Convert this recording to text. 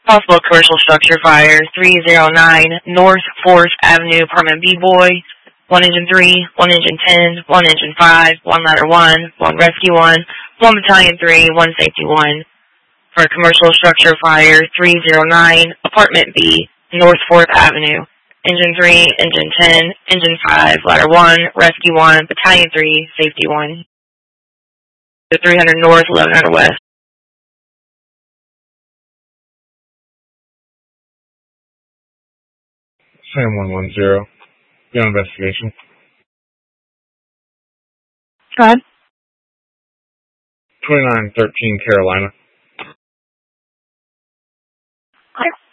Possible commercial structure fire, 309 North 4th Avenue, apartment B-Boy. 1 engine 3, 1 engine 10, 1 engine 5, 1 ladder 1, 1 rescue 1, 1 battalion 3, 1 safety 1. For commercial structure fire, 309 apartment B, North 4th Avenue. Engine 3, engine 10, engine 5, ladder 1, rescue 1, battalion 3, safety 1. 300 North, 1100 West. Sam 110. Be on investigation. Go ahead. 2913 Carolina. Okay.